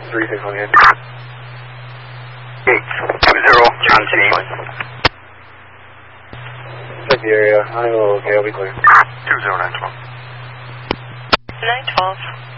3618. 820 on team. Check the area. I'm okay, I'll be clear. 20912. 912.